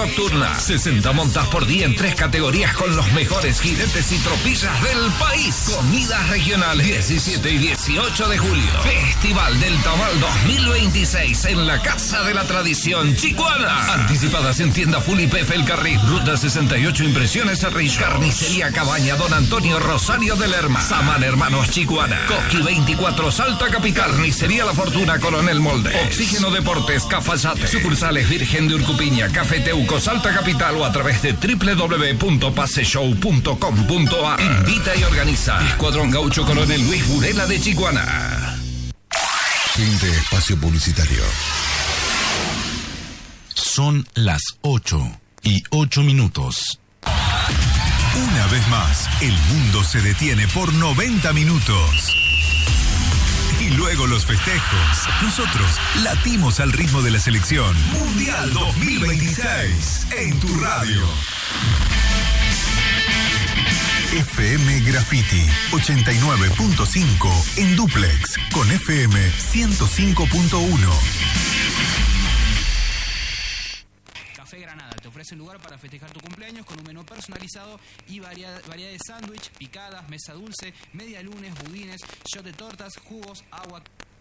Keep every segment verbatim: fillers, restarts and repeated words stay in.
nocturna. sesenta montas por día en tres categorías con los mejores jinetes y tropillas del país. Comidas regionales diecisiete y dieciocho de julio. Festival del Tamal dos mil veintiséis en la Casa de la Tradición Chicuana. Anticipadas en tienda Full y P F El Carril. Ruta sesenta y ocho Impresiones Cerrillo. Carnicería Cabaña Don Antonio Rosario de Lerma. Saman Hermanos Chicuana. Coqui veinticuatro Salta Capital. Carnicería La Fortuna Coronel Molde. Oxígeno Deportes Cafayate. Sucursales Virgen de Urcupiña, Café Teuco, Salta Capital o a través de doble u doble u doble u punto paseshow punto com punto a r. Invita y organiza Escuadrón Gaucho Coronel Luis Burela de Chicuana. Fin de espacio publicitario. Son las ocho y ocho minutos. Una vez más, el mundo se detiene por noventa minutos. Y luego los festejos. Nosotros latimos al ritmo de la selección. Mundial dos mil veintiséis en tu radio. F M Graffiti ochenta y nueve punto cinco en dúplex con F M ciento cinco punto uno. Café Granada te ofrece lugar para festejar tu cumpleaños con un menú personalizado y variedad, variedad de sándwich, picadas, mesa dulce, media lunes, budines, shot de tortas, jugos, agua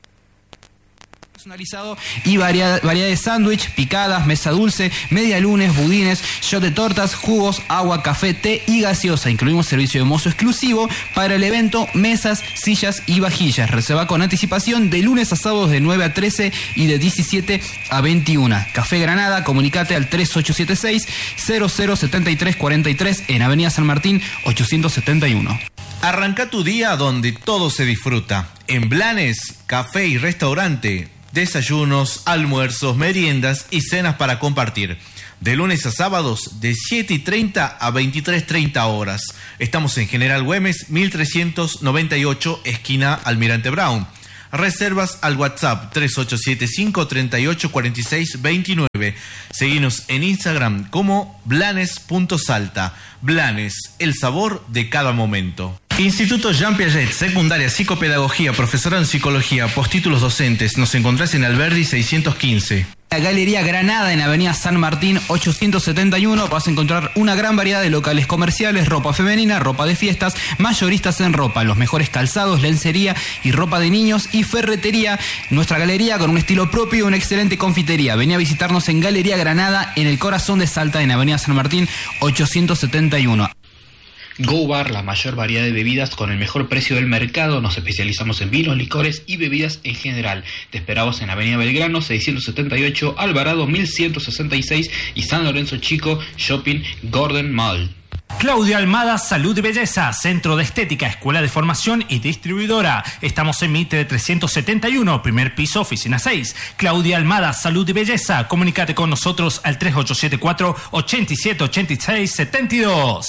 personalizado y variedad, variedad de sándwich, picadas, mesa dulce, media lunes, budines, shot de tortas, jugos, agua, café, té y gaseosa. Incluimos servicio de mozo exclusivo para el evento, mesas, sillas y vajillas. Reserva con anticipación de lunes a sábados de nueve a trece y de diecisiete a veintiuna. Café Granada, comunicate al tres ocho siete seis, cero cero siete tres cuatro tres en Avenida San Martín ochocientos setenta y uno. Arranca tu día donde todo se disfruta. En Blanes, café y restaurante. Desayunos, almuerzos, meriendas y cenas para compartir. De lunes a sábados, de siete y treinta a veintitrés treinta horas. Estamos en General Güemes, mil trescientos noventa y ocho, esquina Almirante Brown. Reservas al WhatsApp tres ocho siete cinco, tres ocho cuatro seis dos nueve. Seguinos en Instagram como blanes punto salta. Blanes, el sabor de cada momento. Instituto Jean Piaget, secundaria, psicopedagogía, profesorado en psicología, postítulos docentes. Nos encontrás en Alberdi seiscientos quince. La Galería Granada en Avenida San Martín ochocientos setenta y uno vas a encontrar una gran variedad de locales comerciales, ropa femenina, ropa de fiestas, mayoristas en ropa, los mejores calzados, lencería y ropa de niños y ferretería. Nuestra galería con un estilo propio y una excelente confitería. Vení a visitarnos en Galería Granada en el corazón de Salta en Avenida San Martín ochocientos setenta y uno. Go Bar, la mayor variedad de bebidas con el mejor precio del mercado. Nos especializamos en vinos, licores y bebidas en general. Te esperamos en Avenida Belgrano seiscientos setenta y ocho, Alvarado mil ciento sesenta y seis y San Lorenzo Chico, Shopping Gordon Mall. Claudia Almada Salud y Belleza, centro de estética, escuela de formación y distribuidora. Estamos en Mitre trescientos setenta y uno, primer piso, oficina seis. Claudia Almada Salud y Belleza. Comunícate con nosotros al tres ocho siete cuatro, ocho siete ocho seis, siete dos.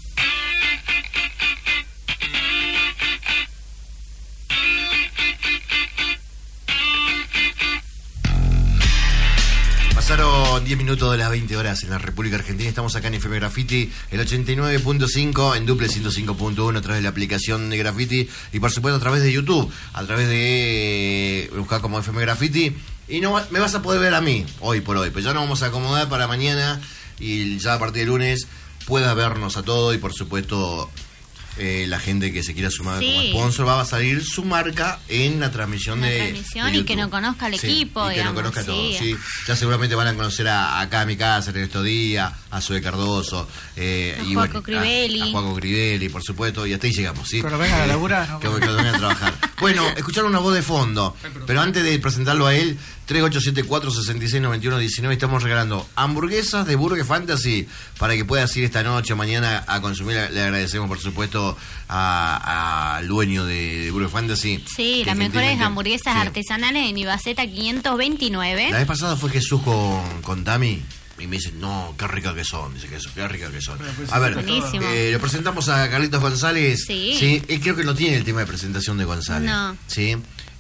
Pasaron diez minutos de las veinte horas en la República Argentina. Estamos acá en F M Graffiti, el ochenta y nueve punto cinco, en Duple ciento cinco punto uno a través de la aplicación de Graffiti y por supuesto a través de YouTube, a través de buscar como F M Graffiti. Y no me vas a poder ver a mí hoy por hoy, pero ya nos vamos a acomodar para mañana y ya a partir de lunes puedas vernos a todos y por supuesto eh, la gente que se quiera sumar sí. como sponsor va a salir su marca en la transmisión la de, transmisión de y que no conozca al sí, equipo y que digamos, no conozca a sí. todos sí. Ya seguramente van a conocer a, acá a mi casa en estos días a Zoe Cardoso eh, a y Juaco bueno, Crivelli a, a Juaco Crivelli por supuesto y hasta ahí llegamos ¿sí? Pero vengan a laburar ¿no? que, que vengan a trabajar. Bueno, escuchar una voz de fondo pero antes de presentarlo a él tres ocho siete cuatro, seis seis nueve uno uno nueve estamos regalando hamburguesas de Burger Fantasy para que puedas ir esta noche o mañana a consumir. Le agradecemos por supuesto al dueño de, de Burger Fantasy. Sí, las mejores hamburguesas sí. artesanales en Ibaceta quinientos veintinueve. La vez pasada fue Jesús con, con Tami y me dice, no, qué ricas que son, dice que qué ricas que son. A ver, eh, lo presentamos a Carlitos González. Sí. Sí, él creo que no tiene el tema de presentación de González. No. Sí.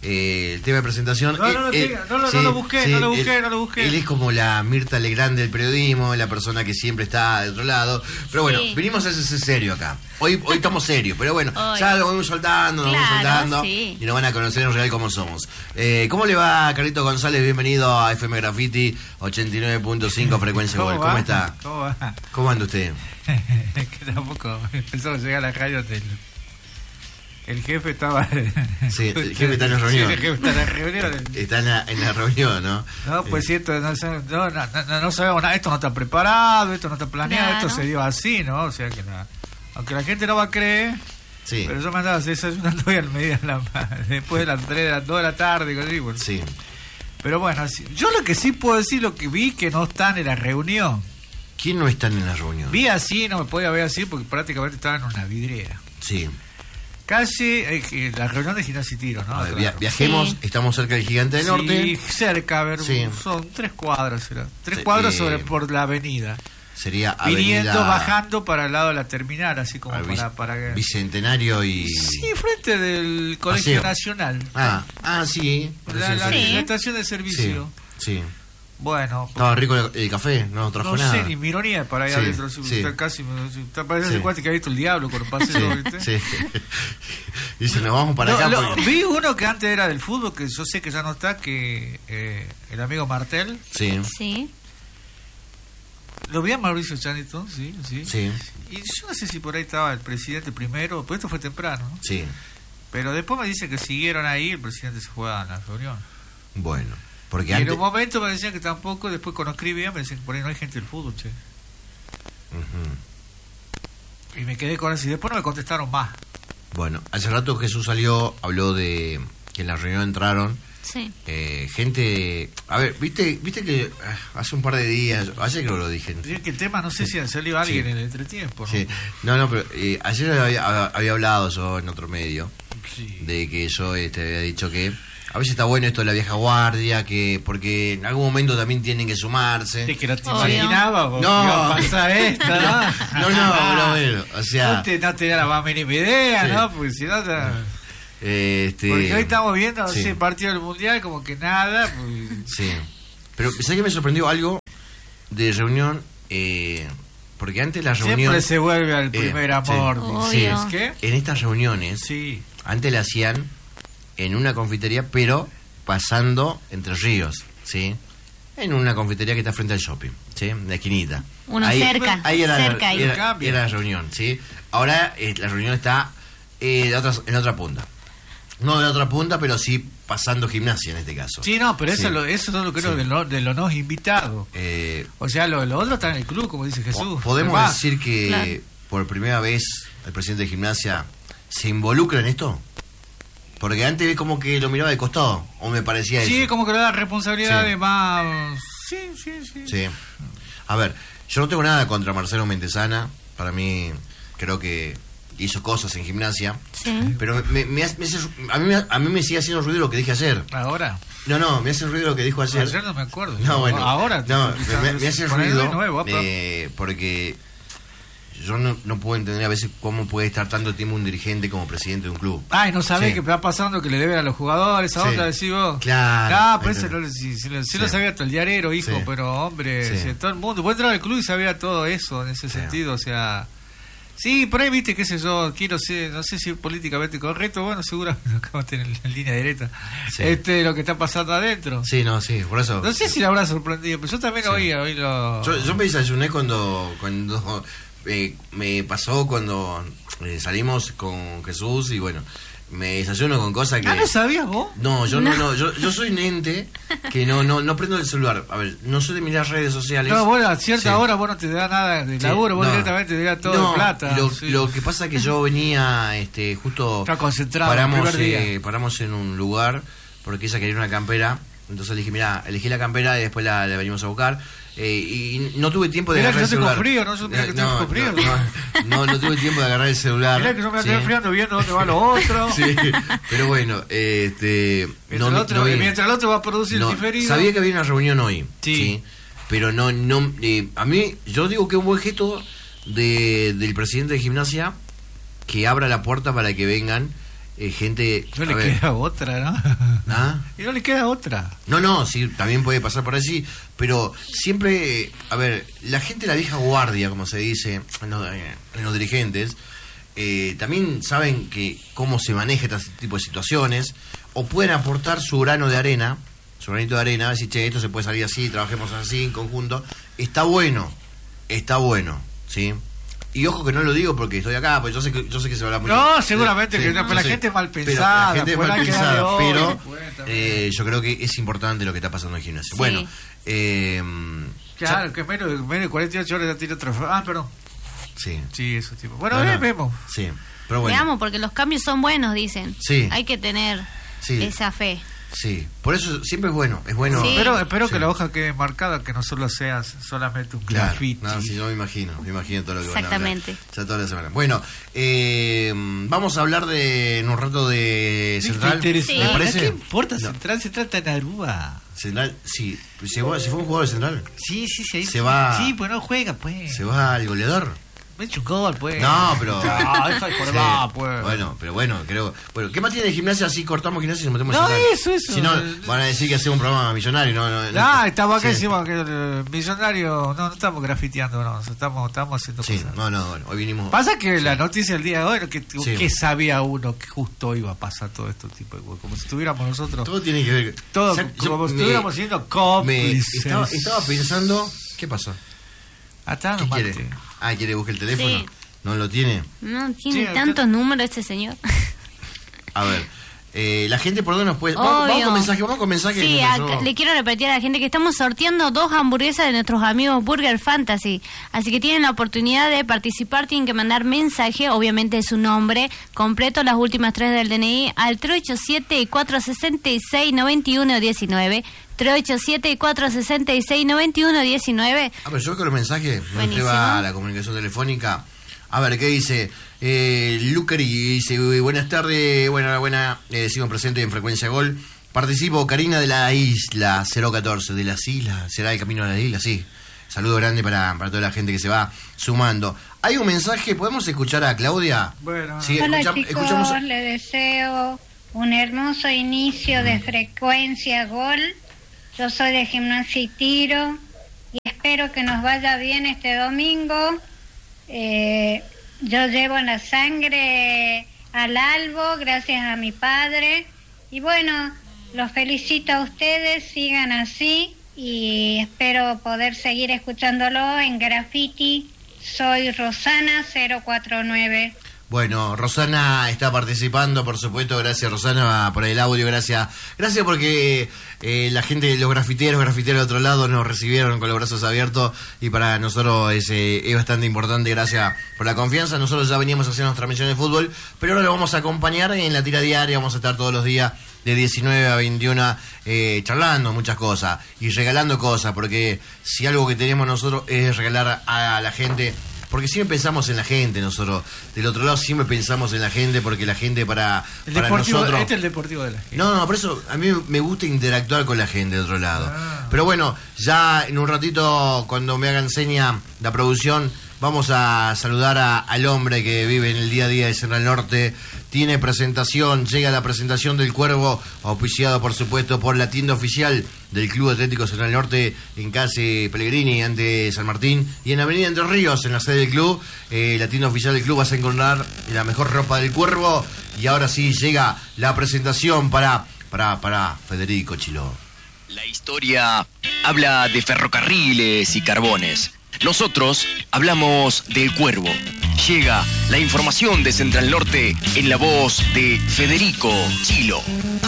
eh, el tema de presentación. No, no, no, eh, no, no, sí, no lo busqué, sí, no lo busqué, él, no lo busqué. Él es como la Mirta Legrand del periodismo, la persona que siempre está de otro lado. Pero bueno, Sí. vinimos a ser serio acá. Hoy, hoy estamos serios, pero bueno, Hoy. ya lo vamos soltando, nos vamos Claro, soltando sí. y nos van a conocer en real cómo somos. Eh, ¿Cómo le va, Carlito González? Bienvenido a F M Graffiti ochenta y nueve punto cinco Frecuencia Gol. ¿Cómo va? está? ¿Cómo va? ¿Cómo anda usted? Que tampoco empezó a llegar a la radio del... El jefe estaba... Sí, el jefe está en la reunión. Sí, el jefe está en la reunión. Está en la, en la reunión, ¿no? No, pues Eh, sí, esto no, no, no, no, no sabemos nada, esto no está preparado, esto no está planeado, Claro. esto se dio así, ¿no? O sea que nada. Aunque la gente no va a creer, sí, pero yo me andaba desayunando hoy al medio de la, después de las tres, de las dos de la tarde, así, bueno. sí. Pero bueno, así- yo lo que sí puedo decir, lo que vi que no están en la reunión. ¿Quién no está en la reunión? Vi así, no me podía ver así porque prácticamente estaba en una vidriera. Sí. Casi eh, que la reunión de Gimnasia y Tiro, ¿no? A ver, Claro. via- viajemos, Sí. estamos cerca del Gigante del Sí, Norte. cerca, a ver, Sí. son tres cuadras, será. Tres Sí, cuadras eh, sobre por la avenida. Sería Viniendo, Avenida bajando para el lado de la terminal, así como al para... Bic- para Bicentenario y... Sí, frente del Colegio Paseo. Nacional. Ah, ah, sí. La, la- Sí. la estación de Sí, servicio. sí. Bueno, Estaba rico el, el café, no trajo no nada. sé, ni mi ironía para allá Sí, adentro. si sí. Está casi... si- Está parece Sí. cuate que ha visto el diablo cuando pase Sí, eso, ¿viste? sí. Dice, nos vamos para No, acá lo- porque... vi uno que antes era del fútbol, que yo sé que ya no está, que eh, el amigo Martel. Sí, Sí. Lo vi a Mauricio Chanito, sí, sí. sí, Y yo no sé si por ahí estaba el presidente primero, pues esto fue temprano, ¿no? sí. Pero después me dicen que siguieron ahí, el presidente se fue a la reunión. Bueno, Y porque en antes... un momento me decían que tampoco, después cuando escribían me decían que por ahí no hay gente del fútbol, che. Ujú. Y me quedé con eso y después no me contestaron más. Bueno, hace rato Jesús salió, habló de que en la reunión entraron Sí. eh, gente... A ver, viste viste que ah, hace un par de días, ayer creo que lo dije. Dicen que el tema, no sé si han salido alguien Sí. en el entretiempo, ¿no? Sí. No, no, pero eh, ayer había, había hablado yo en otro medio Sí. de que yo este, había dicho que a veces está bueno esto de la vieja guardia, que porque en algún momento también tienen que sumarse. Es que no te Obvio. imaginabas vos, No. que iba a pasar esto, ¿no? No, no, pero bueno, o sea... No te, no te da la más mínima idea, Sí. ¿no? Porque si no te... eh, este, Porque hoy estamos viendo, no sí. sé, partido del mundial, como que nada. Pues... Sí. Pero ¿sabes que me sorprendió algo de reunión? Eh, porque antes la reunión... Siempre se vuelve al eh, primer sí. amor. Obvio. dice. ¿Es qué? En estas reuniones, Sí. antes la hacían en una confitería, pero pasando entre ríos, ¿sí? En una confitería que está frente al shopping, ¿sí? En la esquinita. Uno cerca, Ahí era, cerca ahí. era, Cambia. era la reunión, ¿sí? Ahora eh, la reunión está eh, de otras- en la otra punta. No de la otra punta, pero sí pasando Gimnasia en este caso. Sí, no, pero eso, Sí. es lo, eso es lo que creo Sí. de, lo, de los no invitados. Eh, O sea, lo, lo otro está en el club, como dice po- Jesús. ¿Podemos Además, decir que Claro. por primera vez el presidente de Gimnasia se involucra en esto? Porque antes como que lo miraba de costado, o me parecía eso. Sí, como que le da responsabilidad Sí. de más... Sí, sí, sí. Sí. A ver, yo no tengo nada contra Marcelo Mentesana. Para mí, creo que hizo cosas en Gimnasia. Sí. Pero me, me hace- me hace- a, mí, me- a mí me sigue haciendo ruido lo que dije ayer. Ahora. No, no, me hace ruido lo que dijo ayer. Ayer no me acuerdo. No, bueno. Ahora. No, quizás- me, me- me hace ponele ruido de nuevo, apa. eh, porque yo no, no puedo entender a veces cómo puede estar tanto tiempo un dirigente como presidente de un club. Ay, no sabés Sí. qué está pasando, que le deben a los jugadores, a Sí. otra, decís vos. Claro. Ah, pues eso Entonces- no, si, si lo, si Sí. lo sabía hasta el diarero, hijo, Sí. pero hombre, Sí. si todo el mundo. Vos entrabas al club y sabía todo eso en ese Sí. sentido, o sea. Sí, por ahí viste, qué sé yo, quiero ser, no sé si es políticamente correcto, bueno, seguramente lo acabo de tener en línea directa. Sí. Este, lo que está pasando adentro. Sí, no, sí, por eso. No sé si le habrá sorprendido, pero yo también Sí. oía, oí lo... Yo, yo me desayuné cuando, cuando eh, me pasó cuando eh, salimos con Jesús y bueno, me desayuno con cosas que... Ah, ¿no sabías vos? No, yo no, no, yo, yo soy un ente que no, no, no prendo el celular. A ver, no soy de mirar redes sociales. No, bueno, a cierta Sí. hora vos no te da nada de Sí, laburo, vos no. directamente te da todo No, de plata. Lo, sí. lo que pasa es que yo venía, este, justo Está concentrado el paramos, primer día. eh, paramos en un lugar porque ella quería una campera. Entonces le dije, mira, elegí la campera y después la, la venimos a buscar. Eh, y no tuve tiempo de Mirá agarrar que el yo tengo celular. frío, ¿no? Yo mirá que tengo no, frío. no, no, no tuve tiempo de agarrar el celular. Mirá que yo me Sí. quedé enfriando viendo dónde va lo otro. Sí, pero bueno, este... Mientras, no- el otro, no vi- mientras el otro va a producir no, el diferido. sabía que había una reunión hoy, Sí. sí, pero no, no, eh, a mí, yo digo que es un buen gesto de, del presidente de Gimnasia que abra la puerta para que vengan eh, gente... No a le ver, queda otra, ¿no? ¿Ah? Y no le queda otra. No, no, sí, también puede pasar por allí, pero siempre, eh, a ver, la gente de la vieja guardia, como se dice en los, en los dirigentes, eh, también saben que cómo se maneja este tipo de situaciones, o pueden aportar su grano de arena, su granito de arena, decir, che, esto se puede salir así, trabajemos así en conjunto. Está bueno, está bueno, ¿sí? Y ojo que no lo digo porque estoy acá, porque yo sé que, yo sé que se habla mucho. No, seguramente sí, que no, pero la sé, gente es mal pero pensada. la gente es mal puede quedar de pensada, hoy, pero puede eh, yo creo que es importante lo que está pasando en el gimnasio. Sí. Bueno, eh, Claro, ya- que menos, menos de cuarenta y ocho horas ya tiene otra. Ah, perdón. sí, Sí, eso tipo. Bueno, No, ahora no. vemos. sí, pero bueno, Veamos, porque los cambios son buenos, dicen. Sí. Hay que tener sí, esa fe. sí, por eso siempre es bueno, es bueno. Sí. Pero espero Sí. que la hoja quede marcada, que no solo sea solamente un Claro, graffiti. no, sí, yo me imagino, me imagino todo lo que van a hablar. Exactamente. Ya toda la semana. Bueno, eh, vamos a hablar de en un rato de Central. Interesante. ¿Me parece? ¿Qué importa? No. Central se trata de Aruba. Central, sí, se va, se fue un jugador de Central. Sí, sí, sí. Se va- Sí, pues no juega, pues. Se va al goleador. Me he hecho un gol, pues. No, pero. No, deja de Sí. acordar, pues. Bueno, pero bueno, creo. Bueno, ¿qué más tiene de gimnasia? Así cortamos gimnasia y nos metemos en No, Central. eso, eso. Si no, van a decir que hacemos un programa millonario. No, no, no. Ah, estamos acá Sí. encima que el millonario. No, no estamos grafiteando, no. Estamos, estamos haciendo Sí, cosas. no, no, bueno, hoy vinimos. Pasa que la noticia del día de hoy, que, Sí. que sabía uno que justo iba a pasar todo este tipo de cosas. Como si estuviéramos nosotros. Todo tiene que ver. Todo, O sea, yo como si me- estuviéramos siendo me cómplices. estaba, estaba pensando. ¿Qué pasó? Hasta ¿Qué no quiere? mate. Ah, ¿quiere buscar el teléfono? Sí. ¿No lo tiene? No tiene Sí, tantos usted- números este señor. A ver. Eh, la gente, por dónde nos puede. Vamos, vamos Obvio. con mensaje, vamos con mensaje. Sí, mientras acá- yo- le quiero repetir a la gente que estamos sorteando dos hamburguesas de nuestros amigos Burger Fantasy. Así que tienen la oportunidad de participar, tienen que mandar mensaje, obviamente su nombre completo, las últimas tres del D N I, al tres ocho siete, cuatro seis seis, nueve uno uno nueve. tres ocho siete, cuatro seis seis, nueve uno uno nueve. Ah, pero yo veo que los mensajes me Buenísimo. lleva a la comunicación telefónica. A ver, ¿qué dice? Eh, Lucari dice, buenas tardes, buena, buena, eh, sigo presente en Frecuencia Gol. Participo, Karina de la Isla cero catorce, de las Islas, ¿será el camino a la isla? Sí. Saludo grande para, para toda la gente que se va sumando. Hay un mensaje, ¿podemos escuchar a Claudia? Bueno. Sí, Hola escucha- chicos, escuchamos. les deseo un hermoso inicio de Frecuencia Gol. Yo soy de Gimnasia y Tiro y espero que nos vaya bien este domingo. Eh, yo llevo en la sangre al Albo gracias a mi padre y bueno, los felicito a ustedes, sigan así y espero poder seguir escuchándolo en Graffiti. Soy Rosana cero cuatro nueve. Bueno, Rosana está participando, por supuesto, gracias Rosana por el audio, gracias gracias porque eh, la gente, los grafiteros, grafiteros de otro lado nos recibieron con los brazos abiertos y para nosotros es, eh, es bastante importante, gracias por la confianza. Nosotros ya veníamos haciendo nuestra transmisión de fútbol, pero ahora lo vamos a acompañar en la tira diaria, vamos a estar todos los días de diecinueve a veintiuno eh, charlando muchas cosas y regalando cosas, porque si algo que tenemos nosotros es regalar a la gente. Porque siempre pensamos en la gente, nosotros. Del otro lado siempre pensamos en la gente, porque la gente para, El para deportivo, nosotros... este es el deportivo de la gente. No, no, por eso a mí me gusta interactuar con la gente de otro lado. Ah. Pero bueno, ya en un ratito, cuando me hagan seña la producción, vamos a saludar a- al hombre que vive en el día a día de Central Norte. Tiene presentación, llega la presentación del Cuervo, auspiciado por supuesto por la tienda oficial del Club Atlético Central Norte en calle Pellegrini, ante San Martín, y en Avenida Entre Ríos, en la sede del club. Eh, la tienda oficial del club, vas a encontrar la mejor ropa del Cuervo. Y ahora sí llega la presentación para, para, para Federico Chiló. La historia habla de ferrocarriles y carbones. Nosotros hablamos del Cuervo. Llega la información de Central Norte en la voz de Federico Chilo.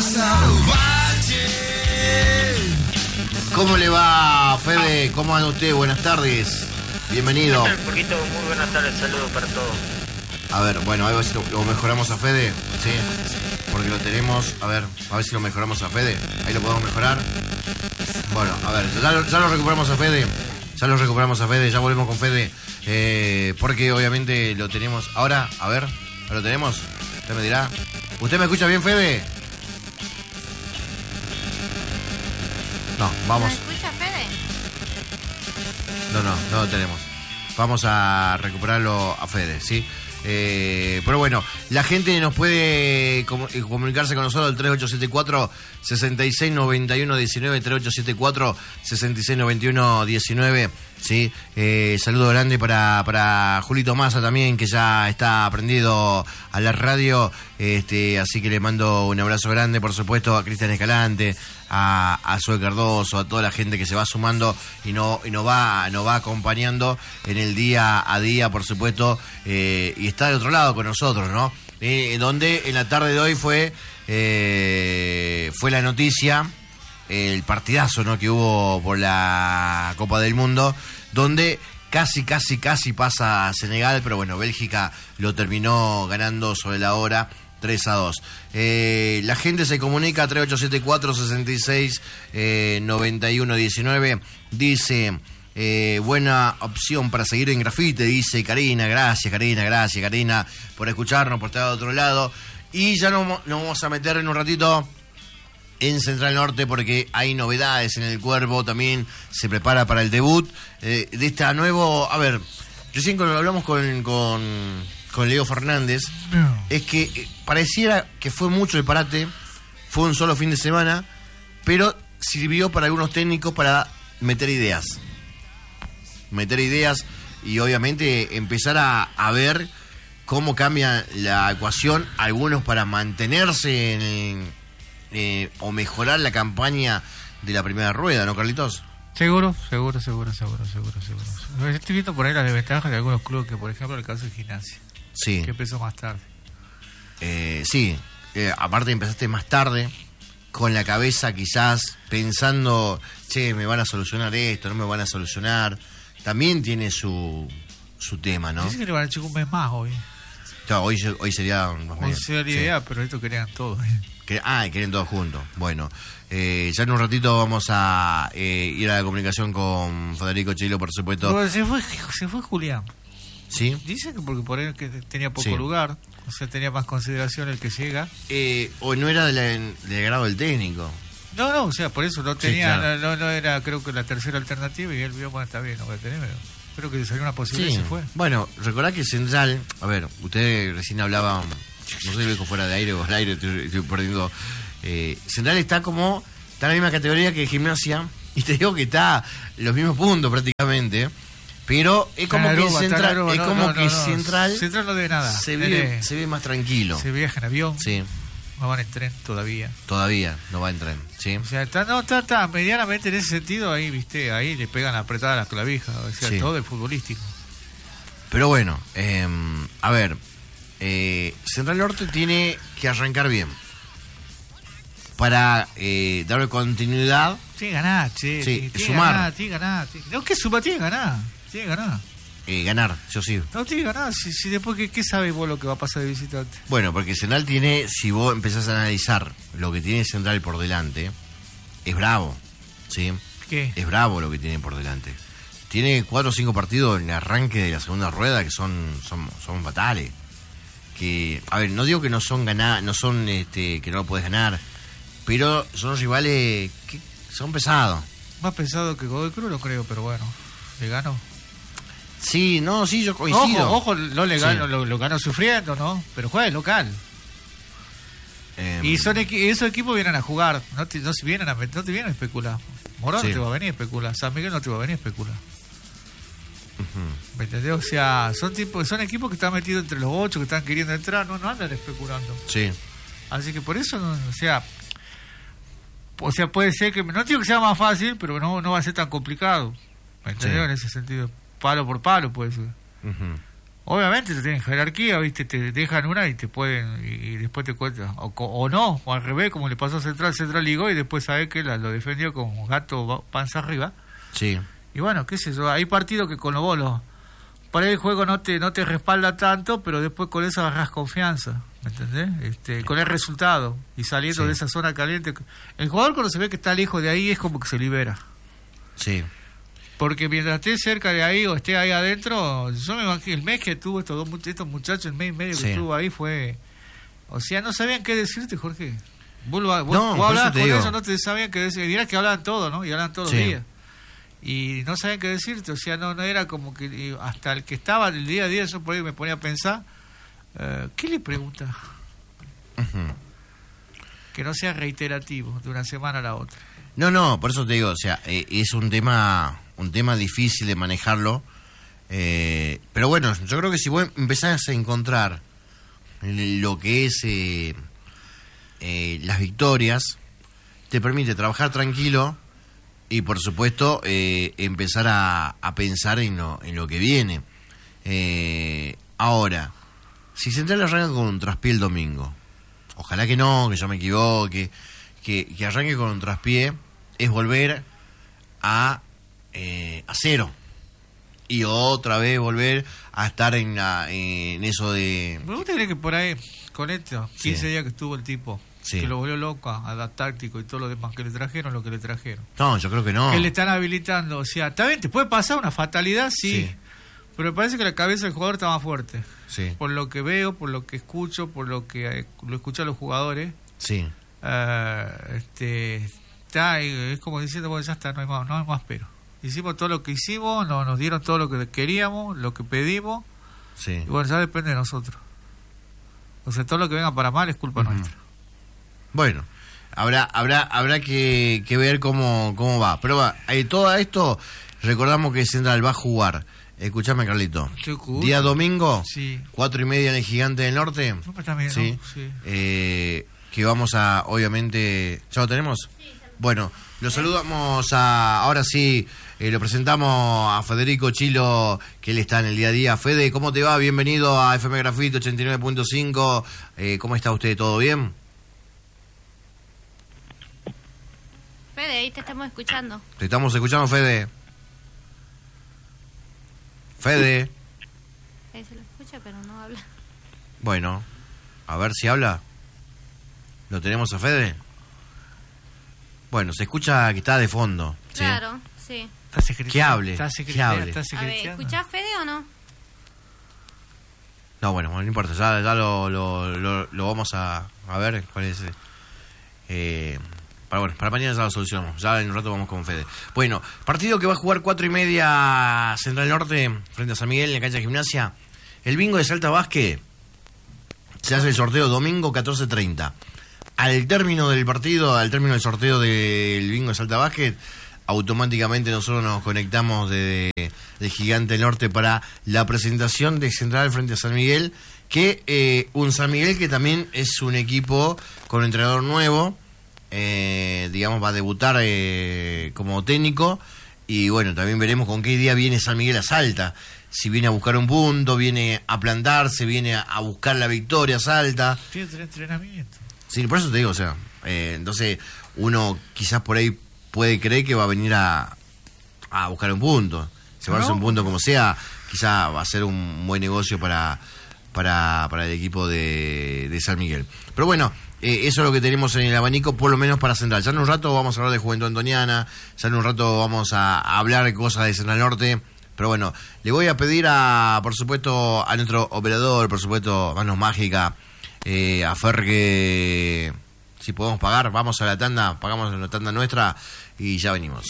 ¿Cómo le va, Fede? ¿Cómo anda usted? Buenas tardes. Bienvenido. Un poquito, muy buenas tardes, saludos para todos. A ver, bueno, a ver si lo, lo mejoramos a Fede. Sí, porque lo tenemos. A ver, a ver si lo mejoramos a Fede. Ahí lo podemos mejorar. Bueno, a ver, ya lo, ya lo recuperamos a Fede. Ya lo recuperamos a Fede, ya volvemos con Fede. Eh, porque obviamente lo tenemos. Ahora, a ver, ¿lo tenemos? Usted me dirá. ¿Usted me escucha bien, Fede? No, vamos. ¿Me escucha, Fede? No, no, no lo tenemos. Vamos a recuperarlo a Fede, ¿sí? Eh, pero bueno, la gente nos puede com- comunicarse con nosotros al tres ocho siete cuatro, seis seis nueve uno uno nueve, tres ocho siete cuatro, seis seis nueve uno uno nueve. Sí, eh, saludo grande para, para Julito Massa también, que ya está prendido a la radio, este, así que le mando un abrazo grande, por supuesto, a Cristian Escalante, a, a Zoe Cardoso, a toda la gente que se va sumando y no y nos va, nos va acompañando en el día a día, por supuesto, eh, y está de otro lado con nosotros, ¿no? Eh, donde en la tarde de hoy fue, eh, fue la noticia, el partidazo, ¿no?, que hubo por la Copa del Mundo, donde casi, casi, casi pasa a Senegal, pero bueno, Bélgica lo terminó ganando sobre la hora tres a dos. Eh, la gente se comunica a tres ocho siete cuatro, seis seis nueve uno uno nueve, dice... Eh, buena opción para seguir en Grafite, dice Karina. Gracias, Karina, gracias, Karina, por escucharnos, por estar de otro lado. Y ya nos, nos vamos a meter en un ratito en Central Norte, porque hay novedades en el Cuervo. También se prepara para el debut eh, de esta nuevo... A ver, recién cuando hablamos con, con, con Leo Fernández, no. es que eh, pareciera que fue mucho el parate, fue un solo fin de semana, pero sirvió para algunos técnicos para meter ideas. meter ideas y obviamente empezar a, a ver cómo cambia la ecuación, algunos para mantenerse en, eh, o mejorar la campaña de la primera rueda, ¿no, Carlitos? Seguro, seguro, seguro, seguro, seguro, seguro. Estoy viendo por ahí las desventajas de algunos clubes, que por ejemplo el caso de Gimnasia, sí, que empezó más tarde. Eh, sí, eh, aparte empezaste más tarde, con la cabeza quizás pensando, che, me van a solucionar esto, no me van a solucionar. También tiene su su tema, ¿no? Dice que le van a echar un mes más hoy. Claro, hoy, hoy sería... Hoy sería la idea, sí, pero esto querían todos. Que, ah, y querían todos juntos. Bueno, eh, ya en un ratito vamos a eh, ir a la comunicación con Federico Chilo, por supuesto. Pero se fue, se fue Julián. ¿Sí? Dice que porque por él que tenía poco sí. lugar, o sea, tenía más consideración el que llega. Eh, o no era del de grado del técnico. No, no, o sea, por eso no tenía, sí, claro. no, no era, creo que la tercera alternativa, y él vio, bueno, está bien, no voy a tener, pero creo que salió una posibilidad sí. y se fue. Bueno, recordá que Central, a ver, usted recién hablaba, no sé si lo dijo fuera de aire o al aire, estoy, estoy perdiendo. Eh, Central está como, está en la misma categoría que Gimnasia, y te digo que está en los mismos puntos prácticamente, pero es como Aruba, que Central, Aruba, es no, como no, que no, no. Central, Central no debe nada. Se ve, se ve más tranquilo. Se viaja en avión. Sí. No van en tren todavía. Todavía no va en tren, ¿sí? O sea, está, no, está, está medianamente en ese sentido, ahí, viste, ahí le pegan apretada las clavijas, o sea, sí. todo el futbolístico. Pero bueno, eh, a ver, eh, Central Norte tiene que arrancar bien para eh, darle continuidad. Tiene que ganar, che. Sí, tiene, tiene sumar. Ganar, tiene que ganar. Tiene, no, que suma, tiene que ganar. Tiene que ganar. Eh, ganar, yo sí. No, tiene que ganar. Si, si después, ¿qué, ¿qué sabes vos lo que va a pasar de visitante? Bueno, porque Central tiene, si vos empezás a analizar lo que tiene Central por delante, es bravo, ¿sí? ¿Qué? Es bravo lo que tiene por delante. Tiene cuatro o cinco partidos en el arranque de la segunda rueda que son son, son fatales. Que, a ver, no digo que no son ganar, no son este que no lo podés ganar, pero son rivales que son pesados. Más pesado que Godoy Cruz, lo creo, pero bueno, le ganó. Sí, no, sí, yo coincido. Ojo, ojo, no le ganó, sí. lo, lo ganó sufriendo, ¿no? Pero juega de local. Eh, y son equi- esos equipos vienen a jugar, no te, no, vienen a, no te vienen a especular. Morón sí. no te va a venir a especular, San Miguel no te va a venir a especular. Uh-huh. ¿Me entendés? O sea, son tipos, son equipos que están metidos entre los ocho, que están queriendo entrar, no, no andan especulando. Sí. Así que por eso, no, o sea, o sea, puede ser que, no digo que sea más fácil, pero no, no va a ser tan complicado. ¿Me entendés? Sí. En ese sentido, palo por palo puede ser. Uh-huh. Obviamente te tienen jerarquía, ¿viste? Te dejan una y te pueden, y, y después te cuentan. O, o no, o al revés, como le pasó a Central, Central ligó y después sabe que la, lo defendió con gato panza arriba. Sí. Y bueno, qué sé yo, hay partidos que con los bolos, por ahí el juego no te no te respalda tanto, pero después con eso agarras confianza, ¿me entendés? Este, con el resultado, y saliendo sí. de esa zona caliente. El jugador cuando se ve que está lejos de ahí es como que se libera. Sí. Porque mientras esté cerca de ahí o esté ahí adentro, yo me imagino, el mes que tuvo estos dos estos muchachos, el mes y medio que sí. estuvo ahí fue... O sea, no sabían qué decirte, Jorge. Vos, vos, no, vos hablabas con digo. ellos, no te sabían qué decir. Dirás que hablaban todo, ¿no? Y hablaban todos sí. los días. Y no sabían qué decirte, o sea, no no era como que hasta el que estaba el día a día, yo por ahí me ponía a pensar, Eh, ¿Qué le pregunta? Uh-huh. Que no sea reiterativo de una semana a la otra. No, no, por eso te digo, o sea, eh, es un tema un tema difícil de manejarlo, eh, pero bueno, yo creo que si vos empezás a encontrar lo que es eh, eh, las victorias, te permite trabajar tranquilo y por supuesto eh, empezar a, a pensar en lo, en lo que viene. Eh, ahora, si Central arranca con un traspié el domingo, ojalá que no, que yo me equivoque, que, que arranque con un traspié, es volver a, eh, a cero. Y otra vez volver a estar en la en eso de... Me gustaría que por ahí, con esto, quince Sí. días que estuvo el tipo, Sí. que lo volvió loco a la táctico y todo lo demás que le trajeron, lo que le trajeron. No, yo creo que no. Que le están habilitando. O sea, está bien, te puede pasar una fatalidad, sí. Sí. Pero me parece que la cabeza del jugador está más fuerte. Sí. Por lo que veo, por lo que escucho, por lo que eh, lo escucho a los jugadores. Sí. Eh, este, está, eh, es como diciendo, bueno, ya está, no hay más, no hay más pero. Hicimos todo lo que hicimos, no, nos dieron todo lo que queríamos, lo que pedimos. Sí. Y bueno, ya depende de nosotros. O sea, todo lo que venga para mal es culpa Uh-huh. nuestra. Bueno, habrá habrá habrá que, que ver cómo cómo va. Pero va, eh, todo esto, recordamos que Central va a jugar. Escuchame, Carlito. Te escucho. Día domingo, Sí. cuatro y media en el Gigante del Norte. No, pero también, Sí. ¿no? Sí. Eh, que vamos a, obviamente... ¿Ya lo tenemos? Bueno, lo saludamos a... Ahora sí, eh, lo presentamos a Federico Chilo, que él está en el día a día. Fede, ¿cómo te va? Bienvenido a F M Grafito ochenta y nueve punto cinco. Eh, ¿Cómo está usted? ¿Todo bien? Fede, ahí te estamos escuchando. Te estamos escuchando, Fede. Fede. Ahí se lo escucha, pero no habla. Bueno, a ver si habla. ¿Lo tenemos a Fede? Bueno, se escucha que está de fondo. ¿sí? Claro, sí. Que hable, ¿Está que secretaria? hable. ¿Está A ver, secretaria? ¿escuchás Fede o no? No, bueno, no importa, ya, ya lo, lo, lo, lo vamos a, a ver cuál es. Eh, para, bueno, para mañana ya lo solucionamos, ya en un rato vamos con Fede. Bueno, partido que va a jugar cuatro y media Central Norte frente a San Miguel en la cancha de Gimnasia. El bingo de Salta Vázquez se hace el sorteo domingo catorce treinta. Al término del partido, al término del sorteo del bingo de Salta Vázquez, automáticamente nosotros nos conectamos de, de Gigante Norte para la presentación de Central frente a San Miguel, que eh, un San Miguel que también es un equipo con un entrenador nuevo, eh, digamos va a debutar eh, como técnico, y bueno, también veremos con qué día viene San Miguel a Salta, si viene a buscar un punto, viene a plantarse, viene a, a buscar la victoria a Salta. Tiene tres entrenamientos. Sí, por eso te digo, o sea, eh, entonces uno quizás por ahí puede creer que va a venir a, a buscar un punto. Se va a hacer un punto como sea, quizás va a ser un buen negocio para para, para el equipo de, de San Miguel. Pero bueno, eh, eso es lo que tenemos en el abanico, por lo menos para Central. Ya en un rato vamos a hablar de Juventud Antoniana, ya en un rato vamos a, a hablar de cosas de Central Norte. Pero bueno, le voy a pedir a, por supuesto, a nuestro operador, por supuesto, Manos Mágica, eh, a Fer que si podemos pagar, vamos a la tanda, pagamos la tanda nuestra y ya venimos.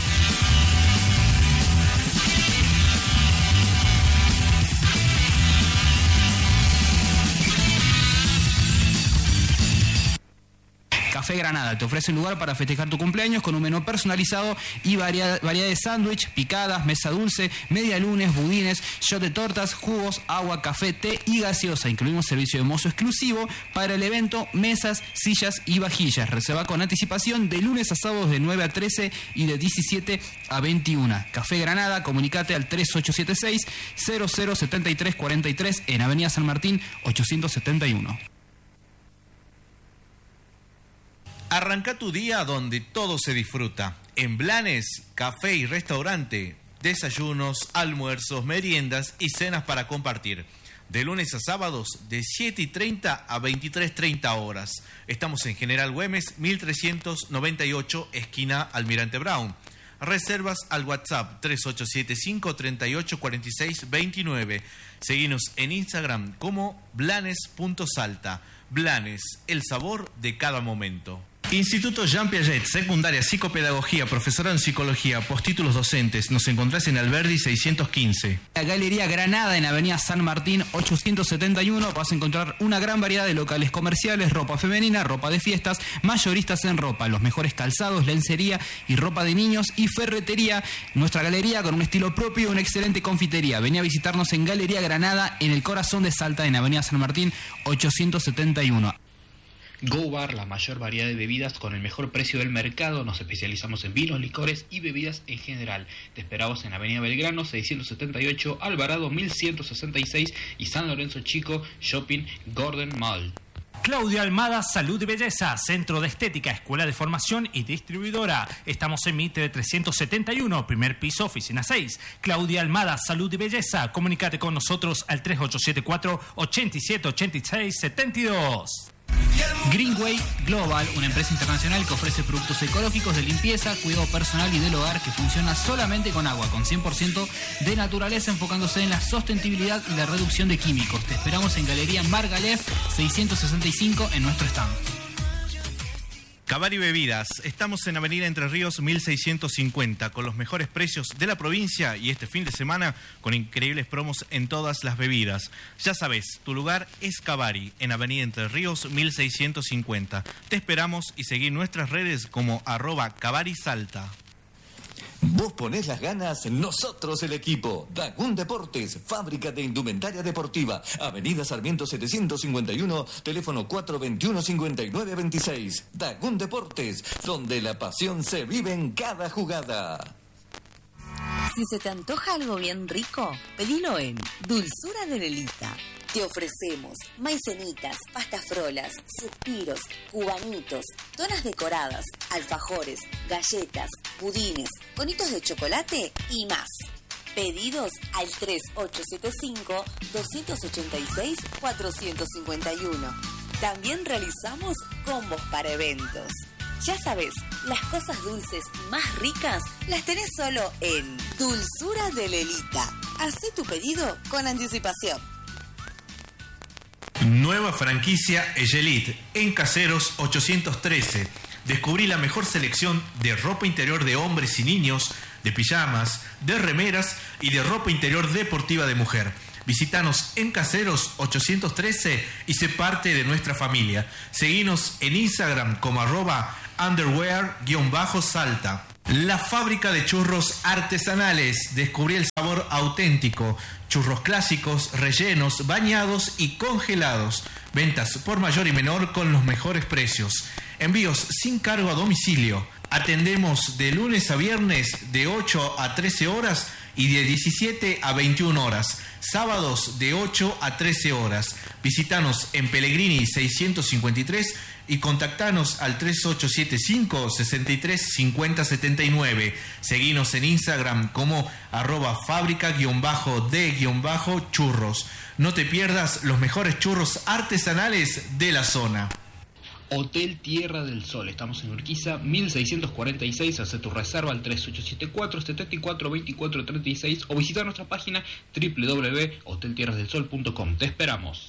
Café Granada te ofrece un lugar para festejar tu cumpleaños con un menú personalizado y variedad, variedad de sándwich, picadas, mesa dulce, media lunes, budines, shot de tortas, jugos, agua, café, té y gaseosa. Incluimos servicio de mozo exclusivo para el evento, mesas, sillas y vajillas. Reserva con anticipación de lunes a sábados de nueve a trece y de diecisiete a veintiuna. Café Granada, comunicate al tres ocho siete seis, cero cero siete tres cuatro tres en Avenida San Martín ochocientos setenta y uno. Arranca tu día donde todo se disfruta. En Blanes, café y restaurante, desayunos, almuerzos, meriendas y cenas para compartir. De lunes a sábados, de siete y treinta a veintitrés treinta horas. Estamos en General Güemes, mil trescientos noventa y ocho, esquina Almirante Brown. Reservas al WhatsApp tres ocho siete cinco, tres ocho cuatro seis dos nueve. Seguinos en Instagram como blanes punto salta. Blanes, el sabor de cada momento. Instituto Jean Piaget, secundaria, psicopedagogía, profesorado en psicología, postítulos docentes. Nos encontrás en Alberdi seiscientos quince. La Galería Granada en Avenida San Martín ochocientos setenta y uno. Vas a encontrar una gran variedad de locales comerciales, ropa femenina, ropa de fiestas, mayoristas en ropa, los mejores calzados, lencería y ropa de niños y ferretería. Nuestra galería con un estilo propio y una excelente confitería. Vení a visitarnos en Galería Granada en el corazón de Salta en Avenida San Martín ochocientos setenta y uno. Go Bar, la mayor variedad de bebidas con el mejor precio del mercado. Nos especializamos en vinos, licores y bebidas en general. Te esperamos en Avenida Belgrano seiscientos setenta y ocho, Alvarado mil ciento sesenta y seis y San Lorenzo Chico, Shopping Gordon Mall. Claudia Almada, Salud y Belleza, Centro de Estética, Escuela de Formación y Distribuidora. Estamos en Mitre trescientos setenta y uno, primer piso, oficina seis. Claudia Almada, Salud y Belleza. Comunícate con nosotros al tres ocho siete cuatro, ocho siete ocho seis, siete dos. Greenway Global, una empresa internacional que ofrece productos ecológicos de limpieza, cuidado personal y del hogar que funciona solamente con agua, con cien por ciento de naturaleza, enfocándose en la sostenibilidad y la reducción de químicos. Te esperamos en Galería Margalef seiscientos sesenta y cinco en nuestro stand. Cavari Bebidas, estamos en Avenida Entre Ríos mil seiscientos cincuenta con los mejores precios de la provincia y este fin de semana con increíbles promos en todas las bebidas. Ya sabes, tu lugar es Cavari en Avenida Entre Ríos mil seiscientos cincuenta. Te esperamos y seguí nuestras redes como arroba Cavari Salta. Vos ponés las ganas, nosotros el equipo. Dagún Deportes, fábrica de indumentaria deportiva. Avenida Sarmiento setecientos cincuenta y uno, teléfono cuatro veintiuno, cincuenta y nueve veintiséis. Dagún Deportes, donde la pasión se vive en cada jugada. Si se te antoja algo bien rico, pedilo en Dulzura de Lelita. Te ofrecemos maicenitas, pastas frolas, suspiros, cubanitos, donas decoradas, alfajores, galletas, budines, conitos de chocolate y más. Pedidos al tres ocho siete cinco, dos ocho seis, cuatro cinco uno. También realizamos combos para eventos. Ya sabes, las cosas dulces más ricas las tenés solo en Dulzura de Lelita. Hacé tu pedido con anticipación. Nueva franquicia Egelit en Caseros ochocientos trece. Descubrí la mejor selección de ropa interior de hombres y niños, de pijamas, de remeras y de ropa interior deportiva de mujer. Visítanos en Caseros ochocientos trece y sé parte de nuestra familia. Seguinos en Instagram como arroba underwear-salta. La fábrica de churros artesanales. Descubrí el sabor auténtico. Churros clásicos, rellenos, bañados y congelados. Ventas por mayor y menor con los mejores precios. Envíos sin cargo a domicilio. Atendemos de lunes a viernes de ocho a trece horas y de diecisiete a veintiuna horas. Sábados de ocho a trece horas. Visítanos en Pellegrini seiscientos cincuenta y tres y contactanos al tres ocho siete cinco, seis tres cinco cero siete nueve. Seguinos en Instagram como arroba fábrica-de-churros. No te pierdas los mejores churros artesanales de la zona. Hotel Tierra del Sol, estamos en Urquiza mil seiscientos cuarenta y seis. Haz tu reserva al tres ocho siete cuatro, siete cuatro, dos cuatro tres seis o visita nuestra página doble u doble u doble u punto hotel tierras del sol punto com. Te esperamos.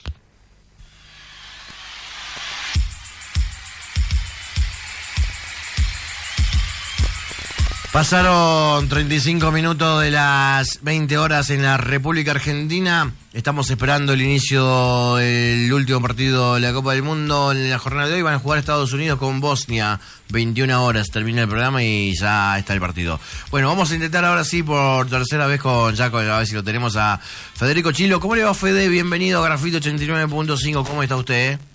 Pasaron treinta y cinco minutos de las veinte horas en la República Argentina. Estamos esperando el inicio del último partido de la Copa del Mundo. En la jornada de hoy van a jugar Estados Unidos con Bosnia. veintiuna horas termina el programa y ya está el partido. Bueno, vamos a intentar ahora sí por tercera vez con Jaco, a ver si lo tenemos a Federico Chilo. ¿Cómo le va, Fede? Bienvenido a Grafito ochenta y nueve punto cinco. ¿Cómo está usted? Eh?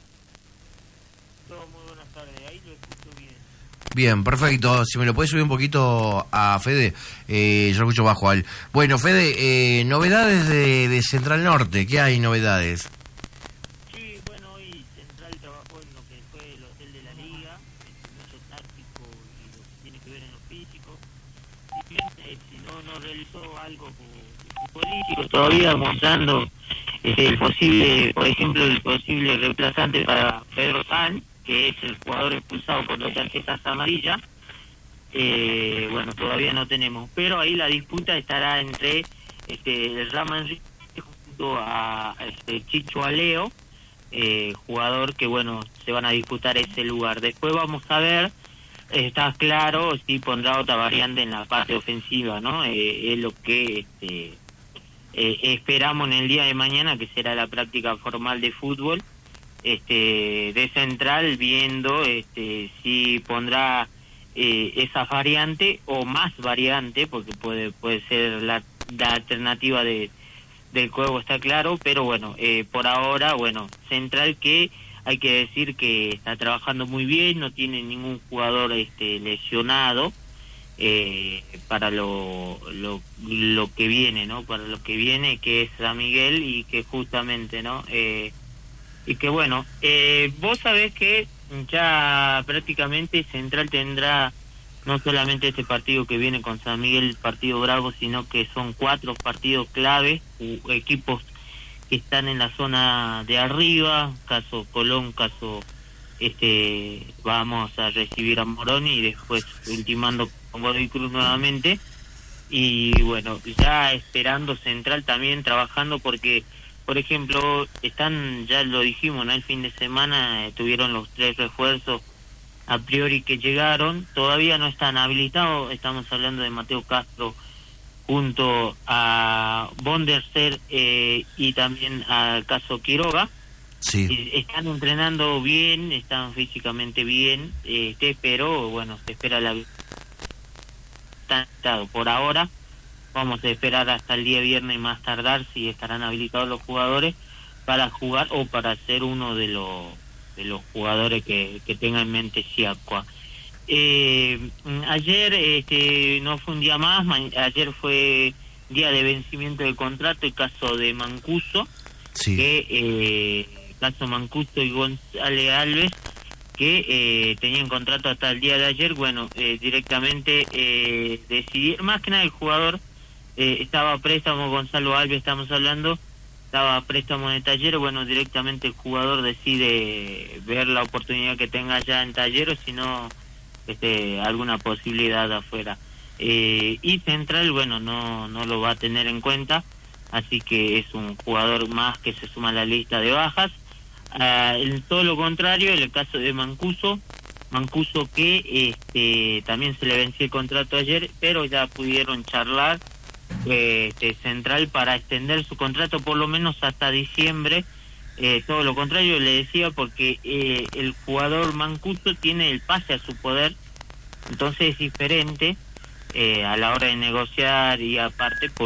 Bien, perfecto. Si me lo puedes subir un poquito a Fede, eh, yo lo escucho bajo al. Bueno, Fede, eh, novedades de, de Central Norte, ¿qué hay novedades? Sí, bueno, hoy Central trabajó en lo que fue el hotel de la Liga, en mucho táctico y lo que tiene que ver en lo físico. Si bien, eh, si no, no realizó algo político todavía, mostrando este, el posible, por ejemplo, el posible reemplazante para Pedro San, que es el jugador expulsado por dos tarjetas amarillas. Eh, bueno, todavía no tenemos, pero ahí la disputa estará entre este el Rama Enrique junto a este Chicho Aleo eh, jugador que, bueno, se van a disputar ese lugar. Después vamos a ver, está claro, si pondrá otra variante en la parte ofensiva, ¿no? Eh, es lo que este, eh, esperamos en el día de mañana, que será la práctica formal de fútbol, este, de central, viendo este, si pondrá eh, esa variante o más variante, porque puede puede ser la, la alternativa de del juego, está claro, pero bueno, eh, por ahora, bueno, central, que hay que decir que está trabajando muy bien, no tiene ningún jugador este lesionado eh, para lo, lo lo que viene, ¿no? Para lo que viene, que es San Miguel, y que justamente, ¿no? Eh, y que bueno, eh, vos sabés que ya prácticamente Central tendrá no solamente este partido que viene con San Miguel, partido bravo, sino que son cuatro partidos clave, equipos que están en la zona de arriba, caso Colón, caso este vamos a recibir a Moroni, y después ultimando con Godoy Cruz nuevamente. Y bueno, ya esperando Central también trabajando, porque por ejemplo están, ya lo dijimos, ¿no? El fin de semana eh, tuvieron los tres refuerzos a priori que llegaron, todavía no están habilitados. Estamos hablando de Mateo Castro junto a Bonderser eh, y también al caso Quiroga. Sí. Están entrenando bien, están físicamente bien, este, pero bueno, se espera la están por ahora. Vamos a esperar hasta el día viernes, más tardar, si estarán habilitados los jugadores para jugar o para ser uno de los de los jugadores que, que tenga en mente Siacua. Eh, ayer este, no fue un día más, ma- ayer fue día de vencimiento del contrato, el caso de Mancuso, sí. que eh, caso Mancuso y González Alves, que eh, tenían contrato hasta el día de ayer. Bueno, eh, directamente eh, decidir, más que nada el jugador eh, estaba a préstamo, Gonzalo Alves estamos hablando, estaba a préstamo de Talleres. Bueno, directamente el jugador decide ver la oportunidad que tenga ya en Talleres, si no este, alguna posibilidad afuera. Eh, y Central, bueno, no no lo va a tener en cuenta, así que es un jugador más que se suma a la lista de bajas. Uh, en todo lo contrario, en el caso de Mancuso, Mancuso que este, también se le venció el contrato ayer, pero ya pudieron charlar este, Central para extender su contrato por lo menos hasta diciembre. Eh, todo lo contrario, le decía, porque eh, el jugador Mancuso tiene el pase a su poder, entonces es diferente eh, a la hora de negociar, y aparte por